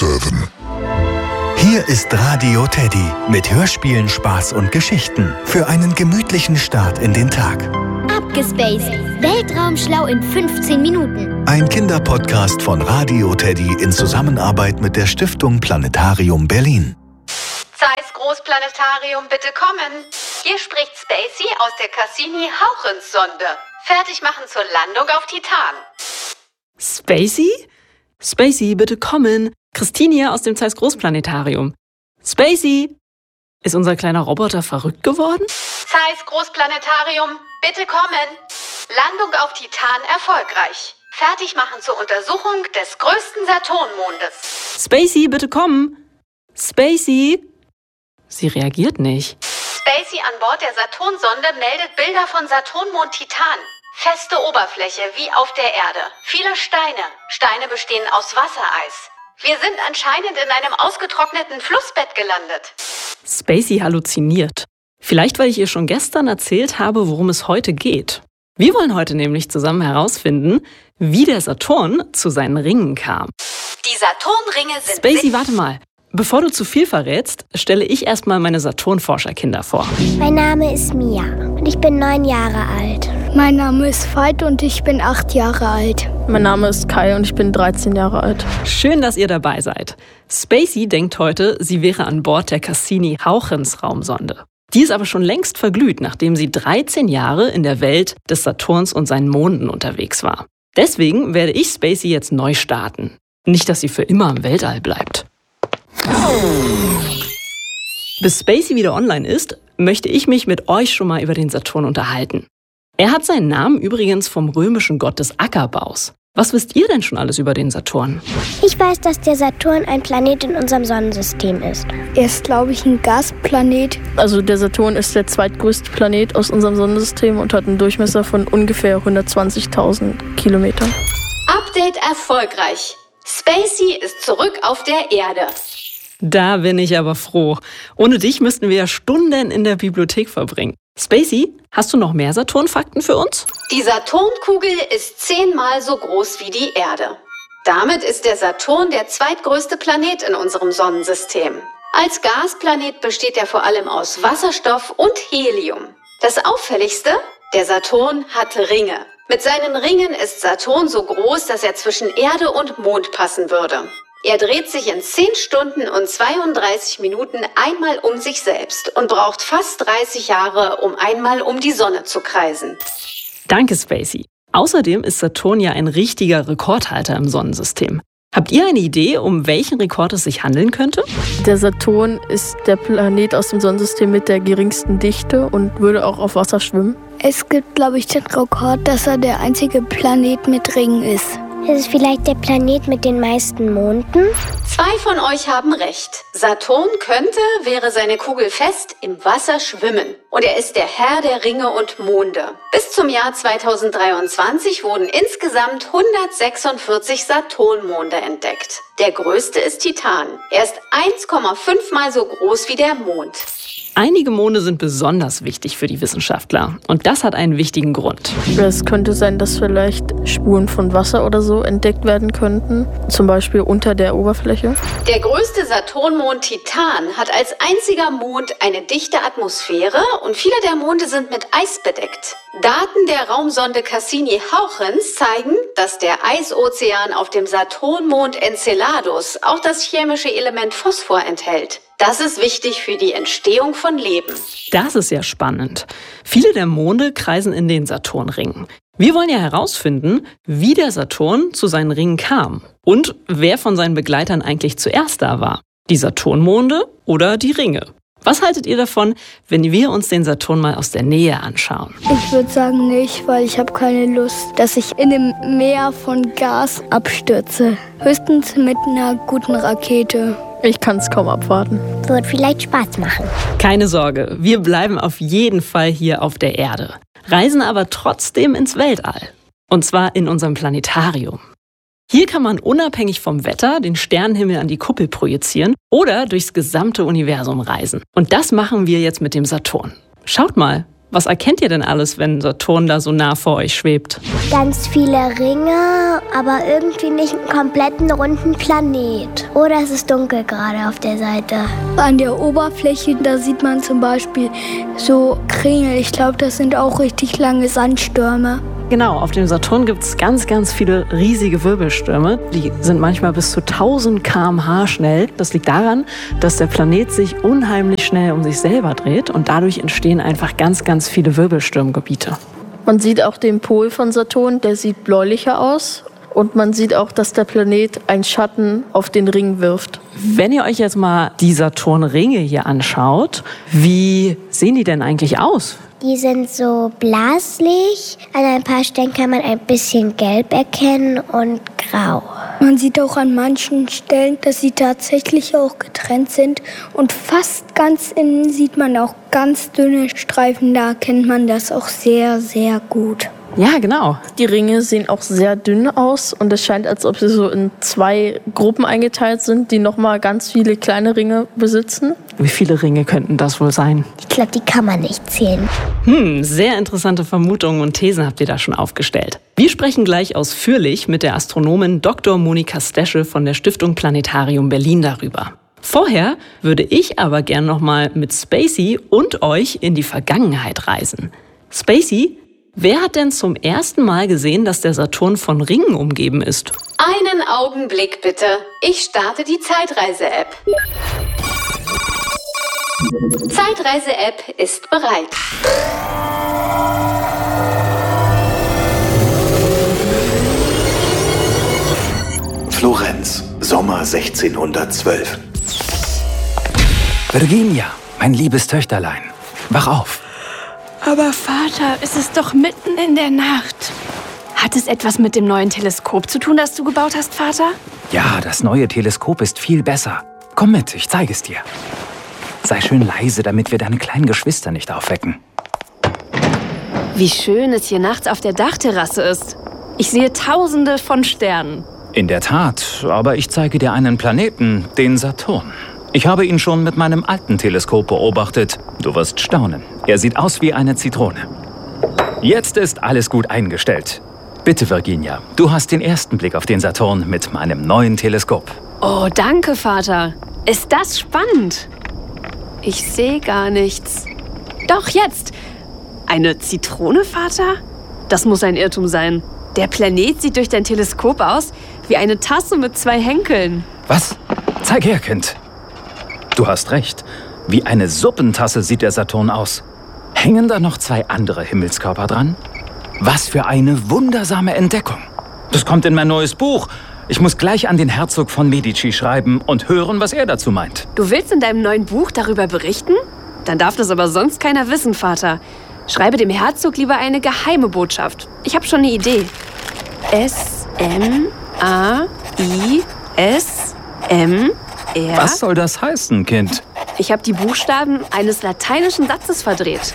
7. Hier ist Radio Teddy mit Hörspielen, Spaß und Geschichten für einen gemütlichen Start in den Tag. Abgespaced. Weltraumschlau in 15 Minuten. Ein Kinderpodcast von Radio Teddy in Zusammenarbeit mit der Stiftung Planetarium Berlin. Zeiss Großplanetarium, bitte kommen. Hier spricht Spacey aus der Cassini-Hauchens-Sonde. Fertig machen zur Landung auf Titan. Spacey? Spacey, bitte kommen. Christine hier aus dem Zeiss Großplanetarium. Spacey! Ist unser kleiner Roboter verrückt geworden? Zeiss Großplanetarium, bitte kommen. Landung auf Titan erfolgreich. Fertig machen zur Untersuchung des größten Saturnmondes. Spacey, bitte kommen. Spacey? Sie reagiert nicht. Spacey an Bord der Saturnsonde meldet Bilder von Saturnmond Titan. Feste Oberfläche wie auf der Erde. Viele Steine. Steine bestehen aus Wassereis. Wir sind anscheinend in einem ausgetrockneten Flussbett gelandet. Spacey halluziniert. Vielleicht, weil ich ihr schon gestern erzählt habe, worum es heute geht. Wir wollen heute nämlich zusammen herausfinden, wie der Saturn zu seinen Ringen kam. Die Saturnringe sind... Spacey, warte mal. Bevor du zu viel verrätst, stelle ich erstmal meine Saturnforscherkinder vor. Mein Name ist Mia und ich bin 9 Jahre alt. Mein Name ist Veit und ich bin 8 Jahre alt. Mein Name ist Kai und ich bin 13 Jahre alt. Schön, dass ihr dabei seid. Spacey denkt heute, sie wäre an Bord der Cassini-Hauchens-Raumsonde. Die ist aber schon längst verglüht, nachdem sie 13 Jahre in der Welt des Saturns und seinen Monden unterwegs war. Deswegen werde ich Spacey jetzt neu starten. Nicht, dass sie für immer im Weltall bleibt. Bis Spacey wieder online ist, möchte ich mich mit euch schon mal über den Saturn unterhalten. Er hat seinen Namen übrigens vom römischen Gott des Ackerbaus. Was wisst ihr denn schon alles über den Saturn? Ich weiß, dass der Saturn ein Planet in unserem Sonnensystem ist. Er ist, glaube ich, ein Gasplanet. Also der Saturn ist der zweitgrößte Planet aus unserem Sonnensystem und hat einen Durchmesser von ungefähr 120.000 Kilometern. Update erfolgreich. Spacey ist zurück auf der Erde. Da bin ich aber froh. Ohne dich müssten wir ja Stunden in der Bibliothek verbringen. Spacey, hast du noch mehr Saturn-Fakten für uns? Die Saturnkugel ist 10-mal so groß wie die Erde. Damit ist der Saturn der zweitgrößte Planet in unserem Sonnensystem. Als Gasplanet besteht er vor allem aus Wasserstoff und Helium. Das Auffälligste? Der Saturn hat Ringe. Mit seinen Ringen ist Saturn so groß, dass er zwischen Erde und Mond passen würde. Er dreht sich in 10 Stunden und 32 Minuten einmal um sich selbst und braucht fast 30 Jahre, um einmal um die Sonne zu kreisen. Danke, Spacey. Außerdem ist Saturn ja ein richtiger Rekordhalter im Sonnensystem. Habt ihr eine Idee, um welchen Rekord es sich handeln könnte? Der Saturn ist der Planet aus dem Sonnensystem mit der geringsten Dichte und würde auch auf Wasser schwimmen. Es gibt, glaube ich, den Rekord, dass er der einzige Planet mit Ringen ist. Ist es vielleicht der Planet mit den meisten Monden? 2 von euch haben recht. Saturn könnte, wäre seine Kugel fest, im Wasser schwimmen. Und er ist der Herr der Ringe und Monde. Bis zum Jahr 2023 wurden insgesamt 146 Saturnmonde entdeckt. Der größte ist Titan. Er ist 1,5 Mal so groß wie der Mond. Einige Monde sind besonders wichtig für die Wissenschaftler. Und das hat einen wichtigen Grund. Es könnte sein, dass vielleicht Spuren von Wasser oder so entdeckt werden könnten. Zum Beispiel unter der Oberfläche. Der größte Saturnmond Titan hat als einziger Mond eine dichte Atmosphäre und viele der Monde sind mit Eis bedeckt. Daten der Raumsonde Cassini-Hauchens zeigen, dass der Eisozean auf dem Saturnmond Enceladus auch das chemische Element Phosphor enthält. Das ist wichtig für die Entstehung von Leben. Das ist ja spannend. Viele der Monde kreisen in den Saturnringen. Wir wollen ja herausfinden, wie der Saturn zu seinen Ringen kam und wer von seinen Begleitern eigentlich zuerst da war. Die Saturnmonde oder die Ringe? Was haltet ihr davon, wenn wir uns den Saturn mal aus der Nähe anschauen? Ich würde sagen nicht, weil ich habe keine Lust, dass ich in dem Meer von Gas abstürze. Höchstens mit einer guten Rakete. Ich kann es kaum abwarten. Wird vielleicht Spaß machen. Keine Sorge, wir bleiben auf jeden Fall hier auf der Erde, reisen aber trotzdem ins Weltall. Und zwar in unserem Planetarium. Hier kann man unabhängig vom Wetter den Sternenhimmel an die Kuppel projizieren oder durchs gesamte Universum reisen. Und das machen wir jetzt mit dem Saturn. Schaut mal, Was erkennt ihr denn alles, wenn Saturn da so nah vor euch schwebt? Ganz viele Ringe, aber irgendwie nicht einen kompletten runden Planet. Oder es ist dunkel gerade auf der Seite. An der Oberfläche, da sieht man zum Beispiel so Kringel. Ich glaube, das sind auch richtig lange Sandstürme. Genau, auf dem Saturn gibt es ganz, ganz viele riesige Wirbelstürme. Die sind manchmal bis zu 1000 km/h schnell. Das liegt daran, dass der Planet sich unheimlich schnell um sich selber dreht und dadurch entstehen einfach ganz, ganz viele Wirbelsturmgebiete. Man sieht auch den Pol von Saturn, der sieht bläulicher aus. Und man sieht auch, dass der Planet einen Schatten auf den Ring wirft. Wenn ihr euch jetzt mal die Saturnringe hier anschaut, wie sehen die denn eigentlich aus? Die sind so blasig. An ein paar Stellen kann man ein bisschen gelb erkennen und grau. Man sieht auch an manchen Stellen, dass sie tatsächlich auch getrennt sind. Und fast ganz innen sieht man auch ganz dünne Streifen. Da erkennt man das auch sehr, sehr gut. Ja, genau. Die Ringe sehen auch sehr dünn aus und es scheint, als ob sie so in 2 Gruppen eingeteilt sind, die nochmal ganz viele kleine Ringe besitzen. Wie viele Ringe könnten das wohl sein? Ich glaube, die kann man nicht zählen. Sehr interessante Vermutungen und Thesen habt ihr da schon aufgestellt. Wir sprechen gleich ausführlich mit der Astronomin Dr. Monika Stesche von der Stiftung Planetarium Berlin darüber. Vorher würde ich aber gern nochmal mit Spacey und euch in die Vergangenheit reisen. Spacey, wer hat denn zum ersten Mal gesehen, dass der Saturn von Ringen umgeben ist? Einen Augenblick bitte. Ich starte die Zeitreise-App. Zeitreise-App ist bereit. Florenz, Sommer 1612. Virginia, mein liebes Töchterlein, wach auf. Aber Vater, es ist doch mitten in der Nacht. Hat es etwas mit dem neuen Teleskop zu tun, das du gebaut hast, Vater? Ja, das neue Teleskop ist viel besser. Komm mit, ich zeige es dir. Sei schön leise, damit wir deine kleinen Geschwister nicht aufwecken. Wie schön es hier nachts auf der Dachterrasse ist. Ich sehe Tausende von Sternen. In der Tat, aber ich zeige dir einen Planeten, den Saturn. Ich habe ihn schon mit meinem alten Teleskop beobachtet. Du wirst staunen. Er sieht aus wie eine Zitrone. Jetzt ist alles gut eingestellt. Bitte, Virginia, du hast den ersten Blick auf den Saturn mit meinem neuen Teleskop. Oh, danke, Vater. Ist das spannend? Ich sehe gar nichts. Doch, jetzt. Eine Zitrone, Vater? Das muss ein Irrtum sein. Der Planet sieht durch dein Teleskop aus wie eine Tasse mit 2 Henkeln. Was? Zeig her, Kind. Du hast recht. Wie eine Suppentasse sieht der Saturn aus. Hängen da noch 2 andere Himmelskörper dran? Was für eine wundersame Entdeckung. Das kommt in mein neues Buch. Ich muss gleich an den Herzog von Medici schreiben und hören, was er dazu meint. Du willst in deinem neuen Buch darüber berichten? Dann darf das aber sonst keiner wissen, Vater. Schreibe dem Herzog lieber eine geheime Botschaft. Ich habe schon eine Idee. S-M-A-I-S-M-R. Was soll das heißen, Kind? Ich habe die Buchstaben eines lateinischen Satzes verdreht.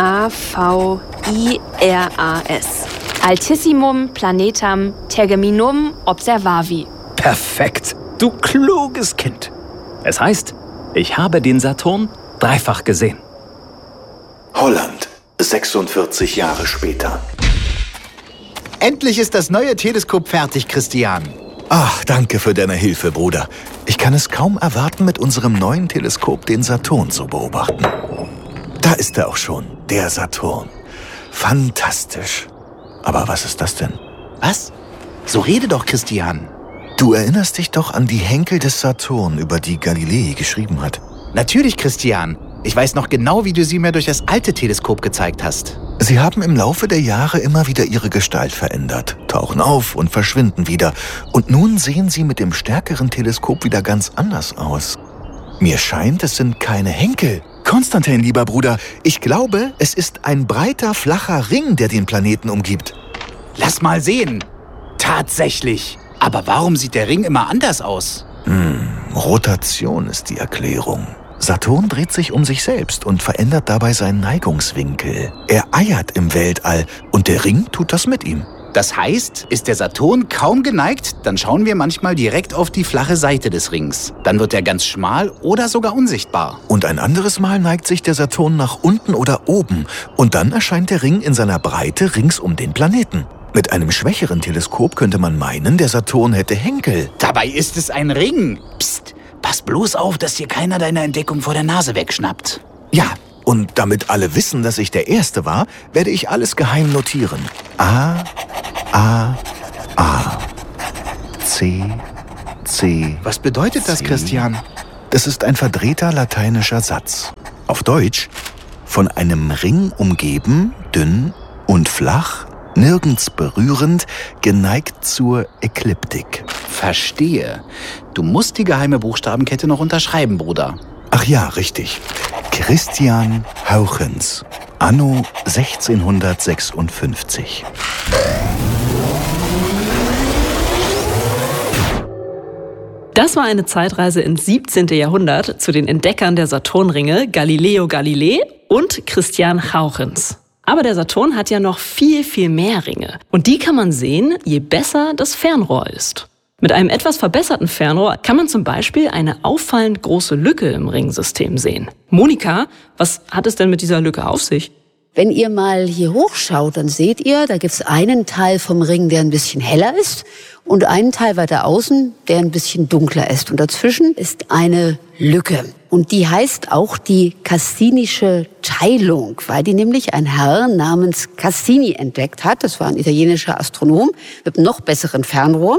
A-V-I-R-A-S. Altissimum planetam terminum observavi. Perfekt, du kluges Kind. Es heißt, ich habe den Saturn dreifach gesehen. Holland, 46 Jahre später. Endlich ist das neue Teleskop fertig, Christian. Ach, danke für deine Hilfe, Bruder. Ich kann es kaum erwarten, mit unserem neuen Teleskop den Saturn zu beobachten. Da ist er auch schon, der Saturn. Fantastisch. Aber was ist das denn? Was? So rede doch, Christian. Du erinnerst dich doch an die Henkel des Saturn, über die Galilei geschrieben hat. Natürlich, Christian. Ich weiß noch genau, wie du sie mir durch das alte Teleskop gezeigt hast. Sie haben im Laufe der Jahre immer wieder ihre Gestalt verändert, tauchen auf und verschwinden wieder. Und nun sehen sie mit dem stärkeren Teleskop wieder ganz anders aus. Mir scheint, es sind keine Henkel. Konstantin, lieber Bruder, ich glaube, es ist ein breiter, flacher Ring, der den Planeten umgibt. Lass mal sehen. Tatsächlich. Aber warum sieht der Ring immer anders aus? Rotation ist die Erklärung. Saturn dreht sich um sich selbst und verändert dabei seinen Neigungswinkel. Er eiert im Weltall und der Ring tut das mit ihm. Das heißt, ist der Saturn kaum geneigt, dann schauen wir manchmal direkt auf die flache Seite des Rings. Dann wird er ganz schmal oder sogar unsichtbar. Und ein anderes Mal neigt sich der Saturn nach unten oder oben. Und dann erscheint der Ring in seiner Breite rings um den Planeten. Mit einem schwächeren Teleskop könnte man meinen, der Saturn hätte Henkel. Dabei ist es ein Ring. Psst, pass bloß auf, dass dir keiner deiner Entdeckung vor der Nase wegschnappt. Ja, und damit alle wissen, dass ich der Erste war, werde ich alles geheim notieren. A, C, C. Was bedeutet das, Christian? Das ist ein verdrehter lateinischer Satz. Auf Deutsch: von einem Ring umgeben, dünn und flach, nirgends berührend, geneigt zur Ekliptik. Verstehe. Du musst die geheime Buchstabenkette noch unterschreiben, Bruder. Ach ja, richtig. Christian Hauchens, anno 1656. Das war eine Zeitreise ins 17. Jahrhundert zu den Entdeckern der Saturnringe Galileo Galilei und Christian Hauchens. Aber der Saturn hat ja noch viel, viel mehr Ringe. Und die kann man sehen, je besser das Fernrohr ist. Mit einem etwas verbesserten Fernrohr kann man zum Beispiel eine auffallend große Lücke im Ringsystem sehen. Monika, was hat es denn mit dieser Lücke auf sich? Wenn ihr mal hier hochschaut, dann seht ihr, da gibt's einen Teil vom Ring, der ein bisschen heller ist und einen Teil weiter außen, der ein bisschen dunkler ist. Und dazwischen ist eine Lücke. Und die heißt auch die Cassinische Teilung, weil die nämlich ein Herr namens Cassini entdeckt hat. Das war ein italienischer Astronom mit einem noch besseren Fernrohr.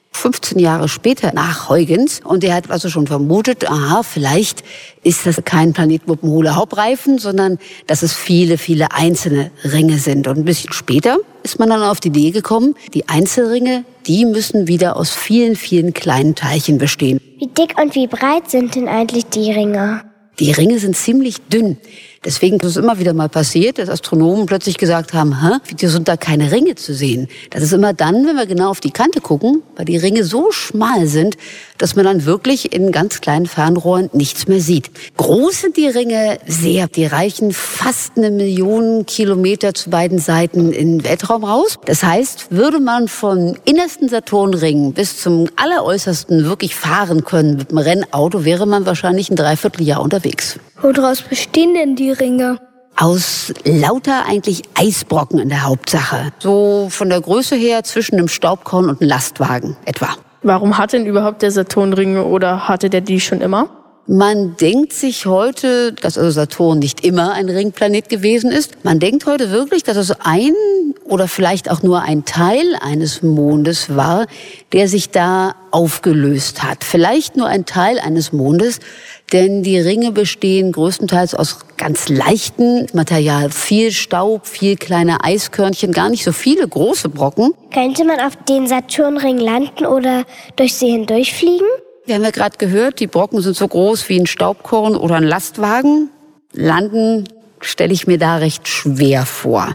15 Jahre später nach Huygens. Und er hat also schon vermutet, aha, vielleicht ist das kein Planet mit einem Hula-Hoop-Reifen, sondern dass es viele, viele einzelne Ringe sind. Und ein bisschen später ist man dann auf die Idee gekommen, die Einzelringe, die müssen wieder aus vielen, vielen kleinen Teilchen bestehen. Wie dick und wie breit sind denn eigentlich die Ringe? Die Ringe sind ziemlich dünn. Deswegen ist es immer wieder mal passiert, dass Astronomen plötzlich gesagt haben, wieso sind da keine Ringe zu sehen? Das ist immer dann, wenn wir genau auf die Kante gucken, weil die Ringe so schmal sind, dass man dann wirklich in ganz kleinen Fernrohren nichts mehr sieht. Groß sind die Ringe sehr. Die reichen fast 1 Million Kilometer zu beiden Seiten in den Weltraum raus. Das heißt, würde man vom innersten Saturnring bis zum alleräußersten wirklich fahren können mit einem Rennauto, wäre man wahrscheinlich ein Dreivierteljahr unterwegs. Woraus bestehen denn die Ringe? Aus lauter eigentlich Eisbrocken in der Hauptsache. So von der Größe her zwischen einem Staubkorn und einem Lastwagen etwa. Warum hat denn überhaupt der Saturn Ringe oder hatte der die schon immer? Man denkt sich heute, dass also Saturn nicht immer ein Ringplanet gewesen ist. Man denkt heute wirklich, dass es ein oder vielleicht auch nur ein Teil eines Mondes war, der sich da aufgelöst hat. Vielleicht nur ein Teil eines Mondes, denn die Ringe bestehen größtenteils aus ganz leichtem Material. Viel Staub, viel kleine Eiskörnchen, gar nicht so viele große Brocken. Könnte man auf den Saturnring landen oder durch sie hindurchfliegen? Wir haben ja gerade gehört, die Brocken sind so groß wie ein Staubkorn oder ein Lastwagen. Landen stelle ich mir da recht schwer vor.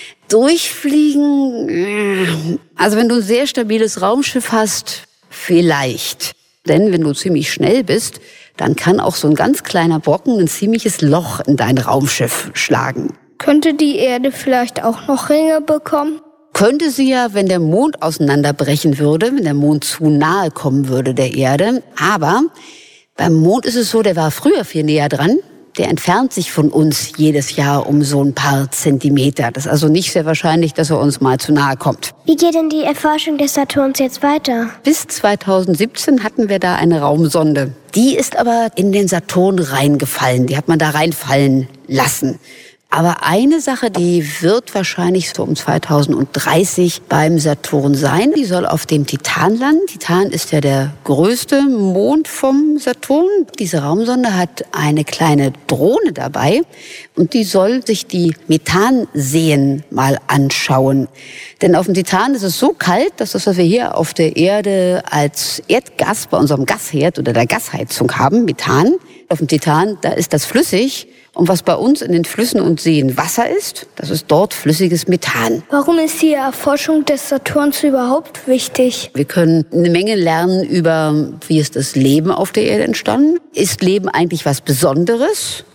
Durchfliegen, also wenn du ein sehr stabiles Raumschiff hast, vielleicht. Denn wenn du ziemlich schnell bist, dann kann auch so ein ganz kleiner Brocken ein ziemliches Loch in dein Raumschiff schlagen. Könnte die Erde vielleicht auch noch Ringe bekommen? Könnte sie ja, wenn der Mond auseinanderbrechen würde, wenn der Mond zu nahe kommen würde der Erde. Aber beim Mond ist es so, der war früher viel näher dran. Der entfernt sich von uns jedes Jahr um so ein paar Zentimeter. Das ist also nicht sehr wahrscheinlich, dass er uns mal zu nahe kommt. Wie geht denn die Erforschung des Saturns jetzt weiter? Bis 2017 hatten wir da eine Raumsonde. Die ist aber in den Saturn reingefallen. Die hat man da reinfallen lassen. Aber eine Sache, die wird wahrscheinlich so um 2030 beim Saturn sein. Die soll auf dem Titan landen. Titan ist ja der größte Mond vom Saturn. Diese Raumsonde hat eine kleine Drohne dabei und die soll sich die Methanseen mal anschauen. Denn auf dem Titan ist es so kalt, dass das, was wir hier auf der Erde als Erdgas bei unserem Gasherd oder der Gasheizung haben, Methan, auf dem Titan, da ist das flüssig. Und was bei uns in den Flüssen und Seen Wasser ist, das ist dort flüssiges Methan. Warum ist die Erforschung des Saturns überhaupt wichtig? Wir können eine Menge lernen über, wie ist das Leben auf der Erde entstanden. Ist Leben eigentlich was Besonderes?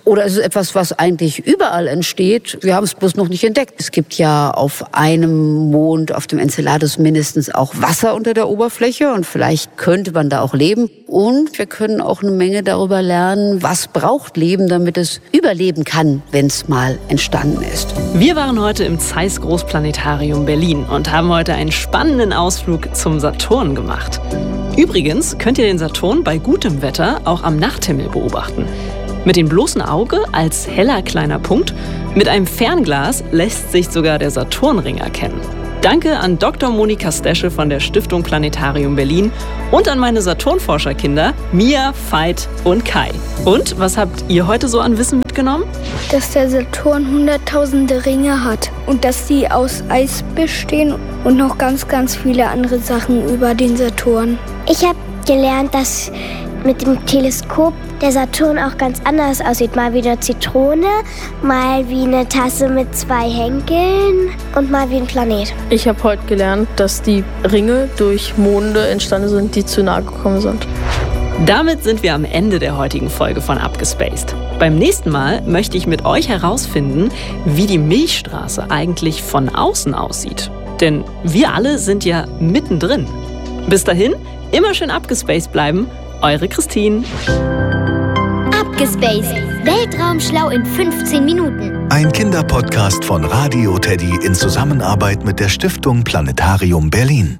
Oder ist es etwas, was eigentlich überall entsteht? Wir haben es bloß noch nicht entdeckt. Es gibt ja auf einem Mond, auf dem Enceladus, mindestens auch Wasser unter der Oberfläche und vielleicht könnte man da auch leben. Und wir können auch eine Menge darüber lernen, was braucht Leben, damit es überleben kann, wenn es mal entstanden ist. Wir waren heute im Zeiss Großplanetarium Berlin und haben heute einen spannenden Ausflug zum Saturn gemacht. Übrigens könnt ihr den Saturn bei gutem Wetter auch am Nachthimmel beobachten. Mit dem bloßen Auge als heller kleiner Punkt, mit einem Fernglas lässt sich sogar der Saturnring erkennen. Danke an Dr. Monika Stesche von der Stiftung Planetarium Berlin und an meine Saturnforscherkinder Mia, Veit und Kai. Und was habt ihr heute so an Wissen mitgenommen? Dass der Saturn hunderttausende Ringe hat und dass sie aus Eis bestehen und noch ganz, ganz viele andere Sachen über den Saturn. Ich habe gelernt, dass mit dem Teleskop der Saturn auch ganz anders aussieht. Mal wie eine Zitrone, mal wie eine Tasse mit 2 Henkeln und mal wie ein Planet. Ich habe heute gelernt, dass die Ringe durch Monde entstanden sind, die zu nahe gekommen sind. Damit sind wir am Ende der heutigen Folge von Abgespaced. Beim nächsten Mal möchte ich mit euch herausfinden, wie die Milchstraße eigentlich von außen aussieht. Denn wir alle sind ja mittendrin. Bis dahin, immer schön abgespaced bleiben. Eure Christine. Abgespaced. Weltraumschlau in 15 Minuten. Ein Kinderpodcast von Radio Teddy in Zusammenarbeit mit der Stiftung Planetarium Berlin.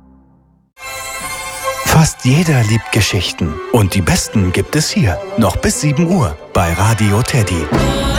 Fast jeder liebt Geschichten. Und die besten gibt es hier. Noch bis 7 Uhr bei Radio Teddy.